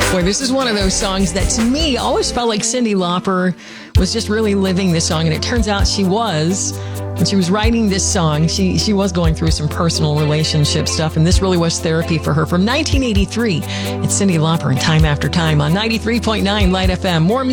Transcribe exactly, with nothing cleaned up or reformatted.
Boy, this is one of those songs that to me always felt like Cyndi Lauper was just really living this song. And it turns out she was. When she was writing this song, she, she was going through some personal relationship stuff. And this really was therapy for her. From nineteen eighty-three, it's Cyndi Lauper and Time After Time on ninety-three point nine Light F M. More